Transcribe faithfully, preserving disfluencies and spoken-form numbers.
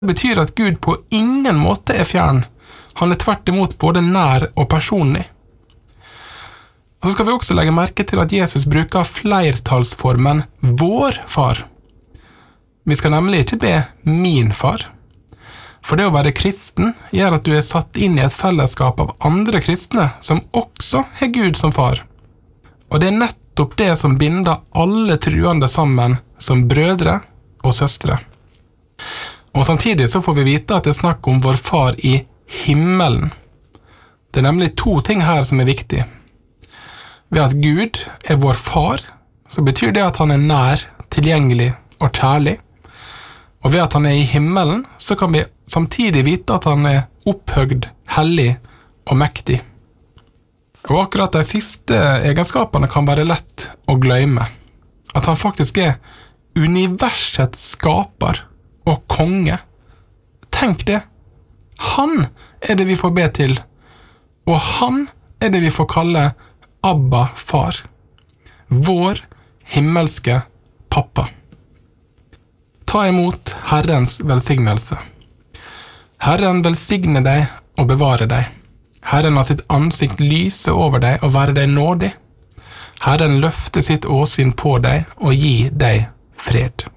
Det betyr at Gud på ingen måte er fjern. Han er tvert imot både nær og personlig. Og så skal vi også legge merke til at Jesus bruker flertalsformen vår far. Vi skal nemlig ikke be min far. For det å være kristen gjør at du er satt inn i et fellesskap av andre kristne som også har Gud som far. Og det er nettopp det som binder alle truende sammen som brødre og søstre. Og samtidig så får vi vite at det er snakk om vår far i himmelen. Det er nemlig to ting her som er viktig. Ved at Gud er vår far, så betyr det at han er nær, tilgjengelig og kjærlig. Og ved at han er i himmelen, så kan vi samtidig vite at han er opphøgd, hellig og mektig. Og akkurat de siste egenskapene kan være lett å glemme. At han faktisk er universets skaper og konge. Tenk det. Han er det vi får be til, og han er det vi får kalle Abba far. Vår himmelske pappa. Ta imot Herrens velsignelse. Herren velsigne deg og bevare deg. Herren har sitt ansikt lyse over deg og være deg nådig. Herren løfte sitt åsyn på deg og gi deg fred.